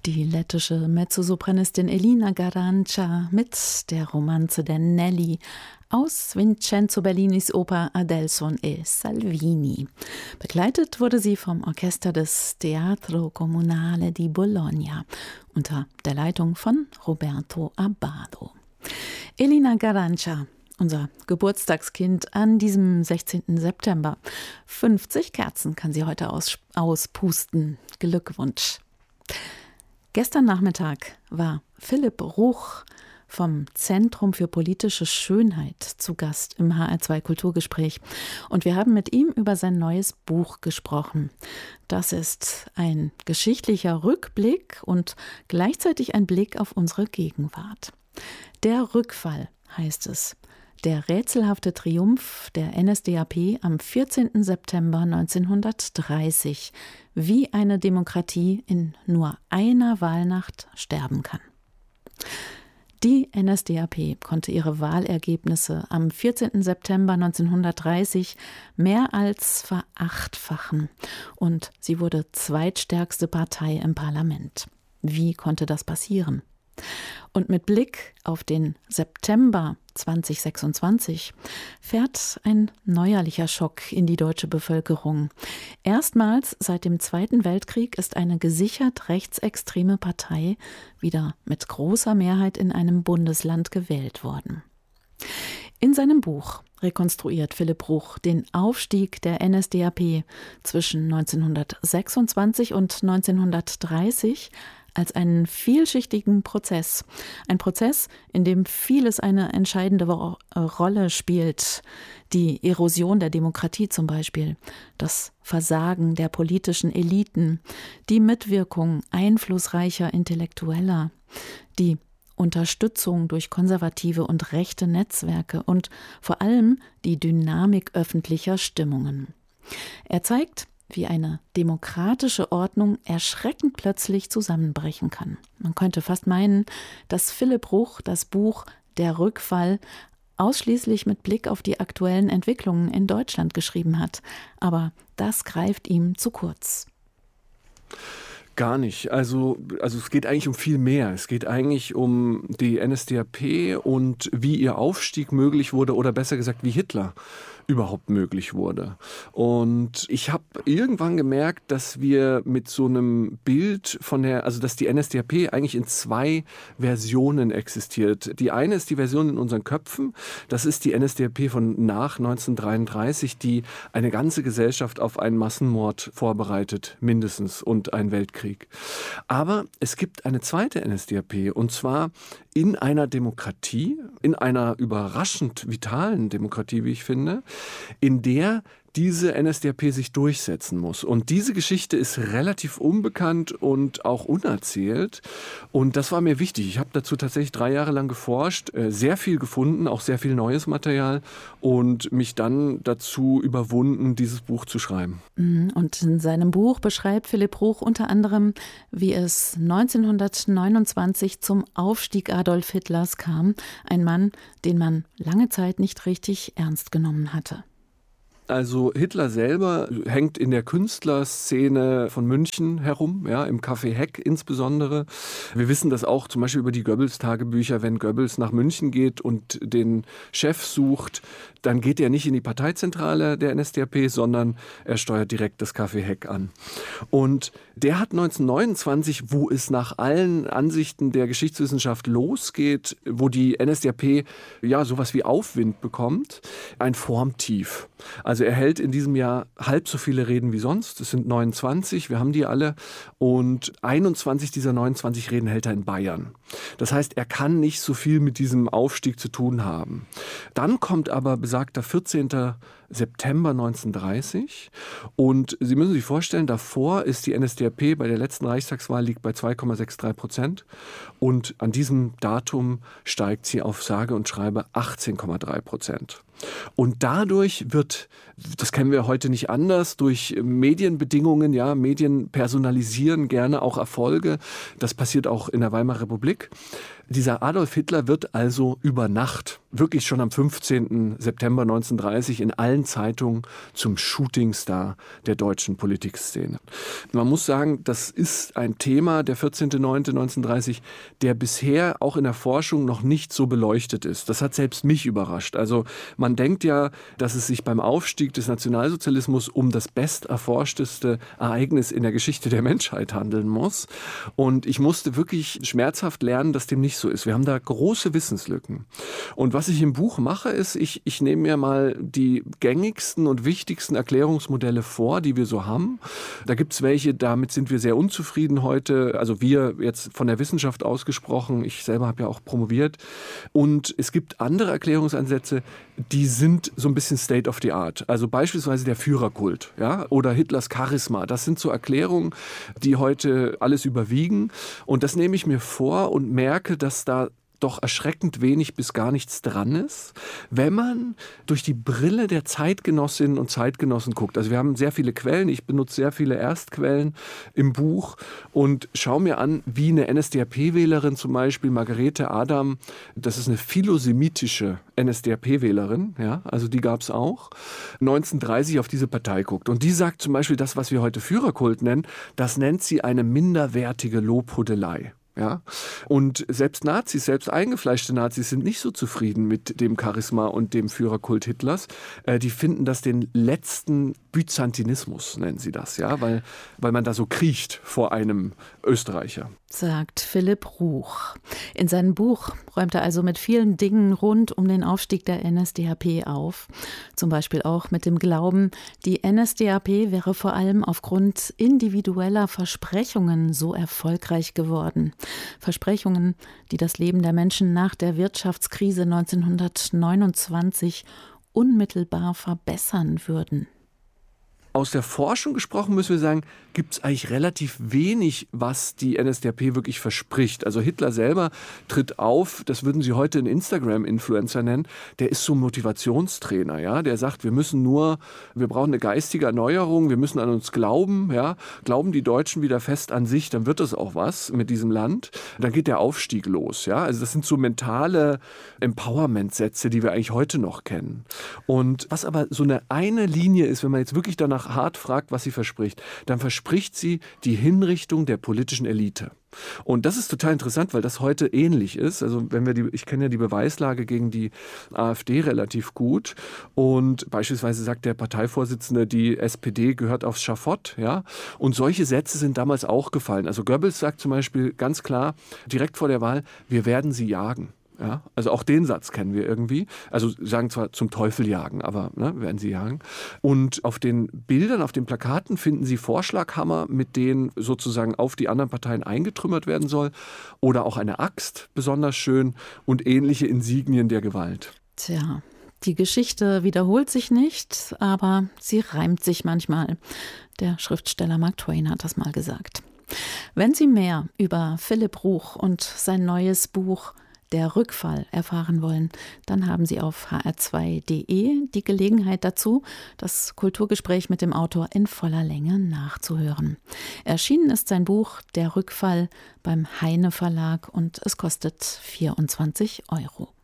Die lettische Mezzosopranistin Elina Garanca mit der Romanze der Nelly aus Vincenzo Bellinis Oper Adelson e Salvini. Begleitet wurde sie vom Orchester des Teatro Comunale di Bologna unter der Leitung von Roberto Abbado. Elina Garanca, unser Geburtstagskind an diesem 16. September. 50 Kerzen kann sie heute auspusten. Glückwunsch. Gestern Nachmittag war Philipp Ruch vom Zentrum für politische Schönheit zu Gast im HR2 Kulturgespräch. Und wir haben mit ihm über sein neues Buch gesprochen. Das ist ein geschichtlicher Rückblick und gleichzeitig ein Blick auf unsere Gegenwart. Der Rückfall heißt es. Der rätselhafte Triumph der NSDAP am 14. September 1930, wie eine Demokratie in nur einer Wahlnacht sterben kann. Die NSDAP konnte ihre Wahlergebnisse am 14. September 1930 mehr als verachtfachen und sie wurde zweitstärkste Partei im Parlament. Wie konnte das passieren? Und mit Blick auf den September 2026 fährt ein neuerlicher Schock in die deutsche Bevölkerung. Erstmals seit dem Zweiten Weltkrieg ist eine gesichert rechtsextreme Partei wieder mit großer Mehrheit in einem Bundesland gewählt worden. In seinem Buch rekonstruiert Philipp Ruch den Aufstieg der NSDAP zwischen 1926 und 1930 als einen vielschichtigen Prozess. Ein Prozess, in dem vieles eine entscheidende Rolle spielt. Die Erosion der Demokratie zum Beispiel, das Versagen der politischen Eliten, die Mitwirkung einflussreicher Intellektueller, die Unterstützung durch konservative und rechte Netzwerke und vor allem die Dynamik öffentlicher Stimmungen. Er zeigt, wie eine demokratische Ordnung erschreckend plötzlich zusammenbrechen kann. Man könnte fast meinen, dass Philipp Ruch das Buch Der Rückfall ausschließlich mit Blick auf die aktuellen Entwicklungen in Deutschland geschrieben hat. Aber das greift ihm zu kurz. Gar nicht. Also es geht eigentlich um viel mehr. Es geht eigentlich um die NSDAP und wie ihr Aufstieg möglich wurde oder besser gesagt, wie Hitler überhaupt möglich wurde. Und ich habe irgendwann gemerkt, dass wir mit so einem Bild dass die NSDAP eigentlich in zwei Versionen existiert. Die eine ist die Version in unseren Köpfen. Das ist die NSDAP von nach 1933, die eine ganze Gesellschaft auf einen Massenmord vorbereitet, mindestens, und einen Weltkrieg. Aber es gibt eine zweite NSDAP, und zwar in einer Demokratie, in einer überraschend vitalen Demokratie, wie ich finde, in der diese NSDAP sich durchsetzen muss. Und diese Geschichte ist relativ unbekannt und auch unerzählt. Und das war mir wichtig. Ich habe dazu tatsächlich 3 Jahre lang geforscht, sehr viel gefunden, auch sehr viel neues Material und mich dann dazu überwunden, dieses Buch zu schreiben. Und in seinem Buch beschreibt Philipp Ruch unter anderem, wie es 1929 zum Aufstieg Adolf Hitlers kam. Ein Mann, den man lange Zeit nicht richtig ernst genommen hatte. Also Hitler selber hängt in der Künstlerszene von München herum, ja, im Café Heck insbesondere. Wir wissen das auch zum Beispiel über die Goebbels-Tagebücher. Wenn Goebbels nach München geht und den Chef sucht, dann geht er nicht in die Parteizentrale der NSDAP, sondern er steuert direkt das Café Heck an. Und der hat 1929, wo es nach allen Ansichten der Geschichtswissenschaft losgeht, wo die NSDAP ja sowas wie Aufwind bekommt, ein Formtief. Also er hält in diesem Jahr halb so viele Reden wie sonst. Es sind 29, wir haben die alle. Und 21 dieser 29 Reden hält er in Bayern. Das heißt, er kann nicht so viel mit diesem Aufstieg zu tun haben. Dann kommt aber besagter 14. September 1930 und Sie müssen sich vorstellen, davor ist die NSDAP bei der letzten Reichstagswahl liegt bei 2,63% und an diesem Datum steigt sie auf sage und schreibe 18,3%. Und dadurch wird, das kennen wir heute nicht anders, durch Medienbedingungen, ja, Medien personalisieren gerne auch Erfolge. Das passiert auch in der Weimarer Republik. Dieser Adolf Hitler wird also über Nacht, wirklich schon am 15. September 1930 in allen Zeitungen zum Shootingstar der deutschen Politikszene. Man muss sagen, das ist ein Thema, der 14.09.1930, der bisher auch in der Forschung noch nicht so beleuchtet ist. Das hat selbst mich überrascht. Also man denkt ja, dass es sich beim Aufstieg des Nationalsozialismus um das besterforschteste Ereignis in der Geschichte der Menschheit handeln muss. Und ich musste wirklich schmerzhaft lernen, dass dem nicht so ist. Wir haben da große Wissenslücken. Und was ich im Buch mache, ist, ich nehme mir mal die gängigsten und wichtigsten Erklärungsmodelle vor, die wir so haben. Da gibt es welche, damit sind wir sehr unzufrieden heute. Also wir jetzt von der Wissenschaft ausgesprochen. Ich selber habe ja auch promoviert. Und es gibt andere Erklärungsansätze, die sind so ein bisschen State of the Art. Also beispielsweise der Führerkult, ja, oder Hitlers Charisma. Das sind so Erklärungen, die heute alles überwiegen. Und das nehme ich mir vor und merke, dass da doch erschreckend wenig bis gar nichts dran ist, wenn man durch die Brille der Zeitgenossinnen und Zeitgenossen guckt. Also wir haben sehr viele Quellen, ich benutze sehr viele Erstquellen im Buch und schaue mir an, wie eine NSDAP-Wählerin zum Beispiel, Margarete Adam, das ist eine philosemitische NSDAP-Wählerin, ja, also die gab es auch, 1930 auf diese Partei guckt. Und die sagt zum Beispiel, das, was wir heute Führerkult nennen, das nennt sie eine minderwertige Lobhudelei. Ja? Und selbst Nazis, selbst eingefleischte Nazis sind nicht so zufrieden mit dem Charisma und dem Führerkult Hitlers. Die finden das den letzten Byzantinismus, nennen sie das, ja? Weil man da so kriecht vor einem Österreicher. Sagt Philipp Ruch. In seinem Buch räumt er also mit vielen Dingen rund um den Aufstieg der NSDAP auf. Zum Beispiel auch mit dem Glauben, die NSDAP wäre vor allem aufgrund individueller Versprechungen so erfolgreich geworden. Versprechungen, die das Leben der Menschen nach der Wirtschaftskrise 1929 unmittelbar verbessern würden. Aus der Forschung gesprochen müssen wir sagen, gibt es eigentlich relativ wenig, was die NSDAP wirklich verspricht. Also Hitler selber tritt auf, das würden Sie heute einen Instagram-Influencer nennen, der ist so ein Motivationstrainer, ja, der sagt, wir brauchen eine geistige Erneuerung, wir müssen an uns glauben, ja, glauben die Deutschen wieder fest an sich, dann wird das auch was mit diesem Land. Dann geht der Aufstieg los, ja, also das sind so mentale Empowerment-Sätze, die wir eigentlich heute noch kennen. Und was aber so eine Linie ist, wenn man jetzt wirklich danach hart fragt, was sie verspricht, dann verspricht sie die Hinrichtung der politischen Elite. Und das ist total interessant, weil das heute ähnlich ist. Also ich kenne ja die Beweislage gegen die AfD relativ gut. Und beispielsweise sagt der Parteivorsitzende, die SPD gehört aufs Schafott. Ja? Und solche Sätze sind damals auch gefallen. Also Goebbels sagt zum Beispiel ganz klar, direkt vor der Wahl, wir werden sie jagen. Ja, also auch den Satz kennen wir irgendwie. Also sagen zwar zum Teufel jagen, aber werden sie jagen. Und auf den Bildern, auf den Plakaten finden Sie Vorschlaghammer, mit denen sozusagen auf die anderen Parteien eingetrümmert werden soll. Oder auch eine Axt, besonders schön, und ähnliche Insignien der Gewalt. Tja, die Geschichte wiederholt sich nicht, aber sie reimt sich manchmal. Der Schriftsteller Mark Twain hat das mal gesagt. Wenn Sie mehr über Philipp Ruch und sein neues Buch Der Rückfall erfahren wollen, dann haben Sie auf hr2.de die Gelegenheit dazu, das Kulturgespräch mit dem Autor in voller Länge nachzuhören. Erschienen ist sein Buch Der Rückfall beim Heine Verlag und es kostet 24 €.